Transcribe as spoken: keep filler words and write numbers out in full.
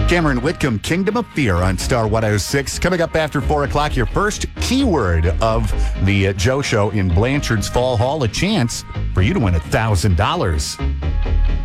Cameron Whitcomb, Kingdom of Fear on Star one oh six. Coming up after four o'clock, your first keyword of the uh, Joe Show in Blanchard's Fall Hall. A chance for you to win one thousand dollars.